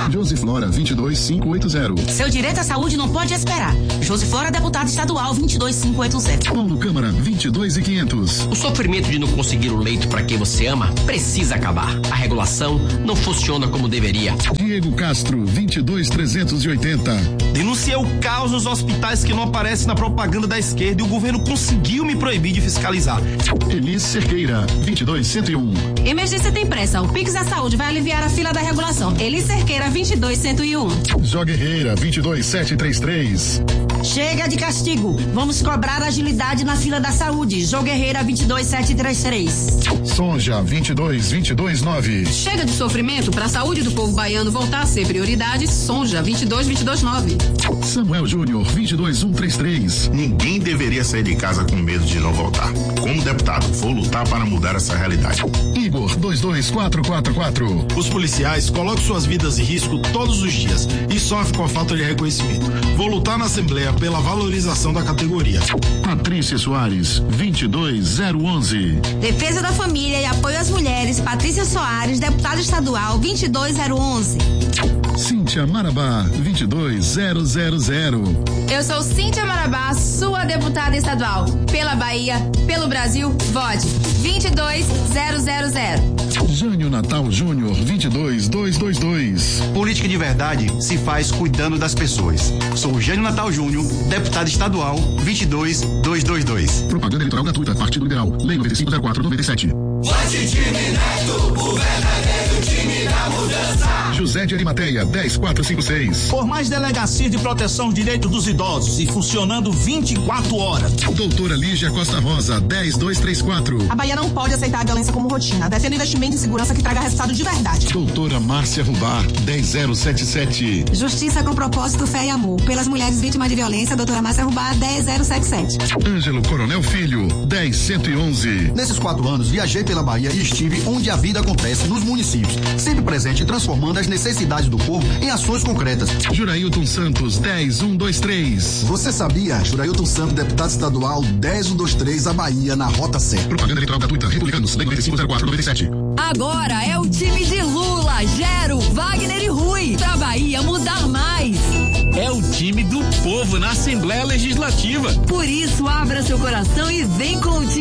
Josiflora 22580. Seu direito à saúde não pode esperar. Josiflora, deputada estadual 22580. Paulo Câmara 22500. O sofrimento de não conseguir o leito para quem você ama precisa acabar. A regulação não funciona como deveria. Diego Castro 22380. Denunciei o caos nos hospitais que não aparece na propaganda da esquerda e o governo conseguiu me proibir de fiscalizar. Elis Cerqueira 22101. Emergência tem pressa. O Pix da Saúde vai aliviar a fila da regulação. Elis Cerqueira 22101. Jó Guerreira 22733. Chega de castigo. Vamos cobrar agilidade na fila da saúde. Jó Guerreira 22733. Sonja 22229. Chega de sofrimento. Para a saúde do povo baiano voltar a ser prioridade. Sonja 22229. Samuel Júnior 22133. Ninguém deveria sair de casa com medo de não voltar. Como deputado, vou lutar para mudar essa realidade. Igor 22444. Os policiais colocam suas vidas em risco todos os dias e sofrem com a falta de reconhecimento. Vou lutar na Assembleia pela valorização da categoria. Patrícia Soares 22011. Defesa da Família e Apoio às Mulheres, Patrícia Soares, deputada estadual 22011. Cíntia Marabá 22000. Eu sou Cíntia Marabá, sua deputada estadual. Pela Bahia, pelo Brasil, vote 22000. Jânio Natal Júnior 22222. Política de verdade se faz cuidando das pessoas. Sou Jânio Natal Júnior, deputado estadual 22222. Propaganda eleitoral gratuita, Partido Liberal, Lei 9504/97. Vote time Neto, o verdadeiro time da mudança. José de Arimateia 10456. Por mais delegacia de proteção aos direitos dos idosos e funcionando 24 horas. Doutora Lígia Costa Rosa 10234. A Bahia não pode aceitar a violência como rotina. Defenda investimento em segurança que traga resultado de verdade. Doutora Márcia Rubar 10077. Justiça com propósito, fé e amor. Pelas mulheres vítimas de violência, doutora Márcia Rubar 10077. Ângelo Coronel Filho 10111. Nesses 4 anos, viajei pela Bahia e estive onde a vida acontece, nos municípios, sempre presente e transformando as necessidades do povo em ações concretas. Jurailton Santos 10123. Você sabia? Jurailton Santos, deputado estadual 10123, a Bahia na Rota C. Propaganda eleitoral gratuita, Republicanos, Lei 9504/97. Agora é o time de Lula, Gero, Wagner e Rui. Pra Bahia mudar mais. É o time do povo na Assembleia Legislativa. Por isso, abra seu coração e vem com o time